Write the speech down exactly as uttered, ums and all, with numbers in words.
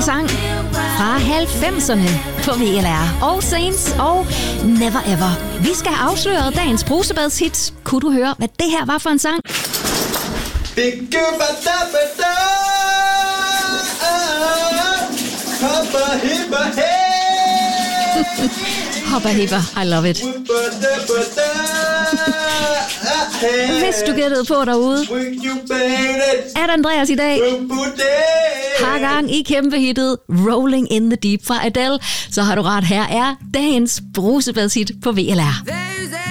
sang fra halvfemserne på V L R. All Saints og Never Ever. Vi skal have afsløret dagens brusebadshit. Kunne du høre, hvad det her var for en sang? Hoppa hipper, I love it. Hvis du gættede på derude, at Andreas i dag har gang i kæmpehittet Rolling in the Deep fra Adele, så har du ret. Her er dagens brusebadshit på V L R.